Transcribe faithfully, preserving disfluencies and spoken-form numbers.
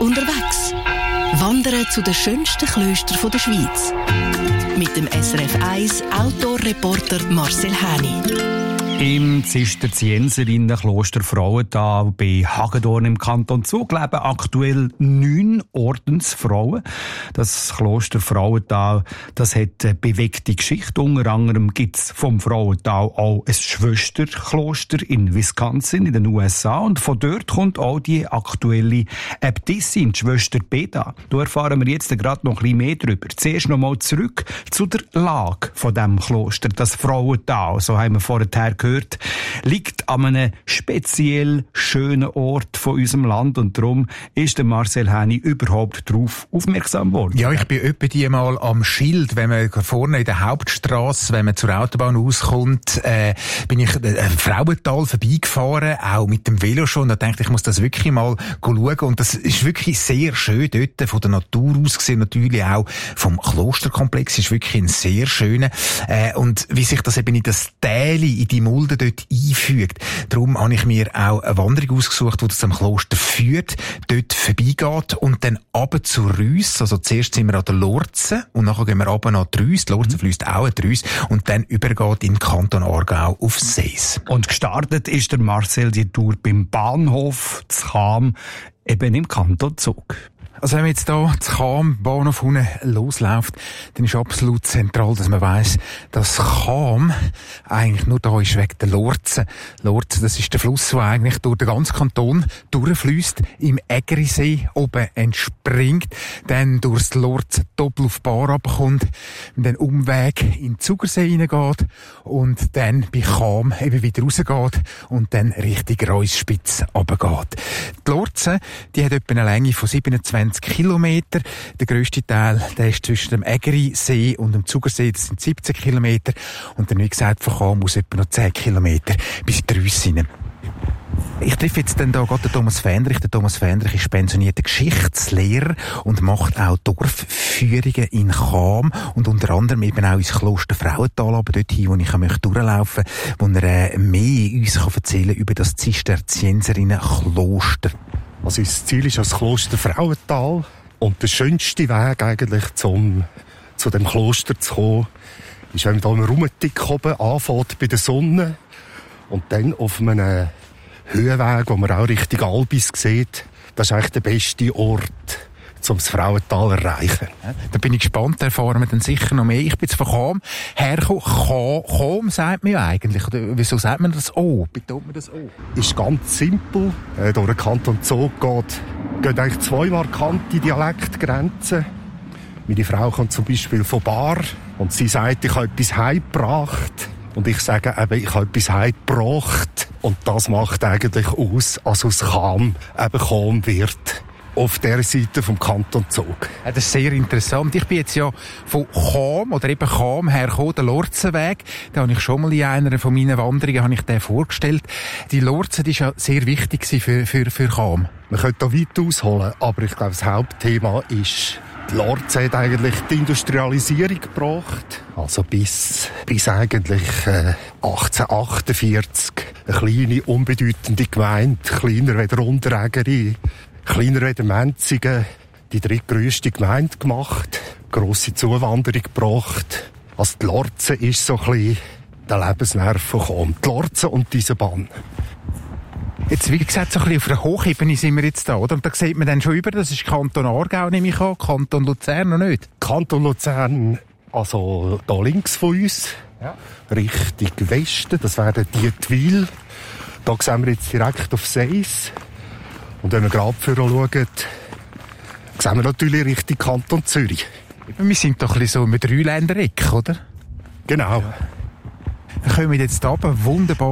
unterwegs. Wandern zu den schönsten Klöstern der Schweiz. Mit dem S R F eins Outdoor-Reporter Marcel Häni. Im Zisterzienserinnenkloster Frauental bei Hagedorn im Kanton Zug leben aktuell neun Ordensfrauen. Das Kloster Frauental, das hat eine bewegte Geschichte. Unter anderem gibt es vom Frauental auch ein Schwesterkloster in Wisconsin in den U S A. Und von dort kommt auch die aktuelle Äbtissin, die Schwester Beda. Da erfahren wir jetzt gerade noch ein bisschen mehr darüber. Zuerst noch mal zurück zu der Lage von diesem Kloster. Das Frauental, so haben wir vorher gehört, liegt an einem speziell schönen Ort von unserem Land und darum ist der Marcel Häni überhaupt darauf aufmerksam geworden. Ja, ich bin etwa die mal am Schild, wenn man vorne in der Hauptstrasse, wenn man zur Autobahn rauskommt, äh, bin ich äh, Frauental vorbeigefahren, auch mit dem Velo schon, da dachte ich, ich muss das wirklich mal schauen und das ist wirklich sehr schön dort, von der Natur aus gesehen, natürlich auch vom Klosterkomplex, ist wirklich ein sehr schöner äh, und wie sich das eben in das Täli, in die Mulde dort einfügt. Darum habe ich mir auch eine Wanderung ausgesucht, die das zum Kloster führt, dort vorbeigeht und dann runter zu Rüss. Also zuerst sind wir an der Lorze und nachher gehen wir runter nach die Rüss. Die Lorze fließt auch an die Rüss und dann übergeht in den Kanton Aargau auf Sees. Und gestartet ist der Marcel die Tour beim Bahnhof zu Cham, eben im Kanton Zug. Also wenn man jetzt hier zu Cham, Bahnhof unten losläuft, dann ist absolut zentral, dass man weiss, dass Cham eigentlich nur da ist wegen der Lorze. Lorze, das ist der Fluss, der eigentlich durch den ganzen Kanton durchfliesst, im Ägerisee oben entspringt, dann durchs Lorze doppelt auf die Bar runterkommt, den Umweg in den Zugersee hineingeht und dann bei Cham eben wieder rausgeht und dann Richtung Reusspitz runtergeht. Die Lorze, die hat etwa eine Länge von siebenundzwanzig Kilometer. Der grösste Teil, der ist zwischen dem Ägerisee und dem Zugersee, das sind siebzehn Kilometer. Und dann, wie gesagt, von Cham aus etwa noch zehn Kilometer bis in die Rüss rein. Ich treffe jetzt dann da gerade den Thomas Fendrich. Der Thomas Fendrich ist pensionierter Geschichtslehrer und macht auch Dorfführungen in Cham und unter anderem eben auch ins Kloster Frauental, aber dort hin, wo ich möchte durchlaufen, wo er äh, mehr uns kann erzählen über das Zisterzienserinnenkloster. Also unser Ziel ist das Kloster Frauental und der schönste Weg eigentlich, zum zu dem Kloster zu kommen, ist, wenn man da am Rumentick oben anfängt bei der Sonne und dann auf einem Höhenweg, wo man auch Richtung Albis sieht. Das ist eigentlich der beste Ort, um das Frauental zu erreichen. Ja, da bin ich gespannt, da erfahren wir dann sicher noch mehr. Ich bin jetzt von Cham hergekommen. Cham sagt man ja eigentlich. Oder wieso sagt man das O? Betont man das O? Ist ganz simpel. Äh, durch den Kanton Zug geht, gehen eigentlich zwei markante Dialektgrenzen. Meine Frau kommt zum Beispiel von Bar und sie sagt, ich habe etwas heimgebracht. Und ich sage eben, ich habe etwas heimgebracht. Und das macht eigentlich aus, als aus Cham eben Cham wird. Auf der Seite vom Kanton Zug. Ja, das ist sehr interessant. Ich bin jetzt ja von Cham oder eben Cham hergekommen, der Lorzenweg. Da habe ich schon mal in einer von meinen Wanderungen habe ich den vorgestellt. Die Lorze, die ist ja sehr wichtig für, für, für Cham. Man könnte da weit ausholen, aber ich glaube, das Hauptthema ist, die Lorze hat eigentlich die Industrialisierung gebracht. Also bis, bis eigentlich äh, achtzehnhundertachtundvierzig. Eine kleine, unbedeutende Gemeinde, kleiner als Unterägeri. Kleiner als Menzigen, die drittgrösste Gemeinde gemacht, grosse Zuwanderung gebracht. Also die Lorze ist so ein bisschen der Lebensnerv von Cham. Die Lorze und diese Bahn. Jetzt, wie gesagt, so ein bisschen auf der Hochebene sind wir jetzt da, oder? Und da sieht man dann schon über, das ist Kanton Aargau, nehme ich an, Kanton Luzern noch nicht. Kanton Luzern, also da links von uns, ja. Richtung Westen, das wäre der Dietwil. Da sehen wir jetzt direkt auf Seis. Und wenn wir gerade für schauen, sehen wir natürlich Richtung Kanton Zürich. Wir sind doch ein bisschen so mit Dreiländereck, oder? Genau. Ja. Dann kommen wir jetzt runter, wunderbar.